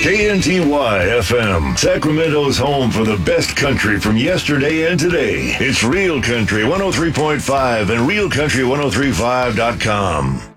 KNTY FM, Sacramento's home for the best country from yesterday and today. It's Real Country 103.5 and RealCountry1035.com.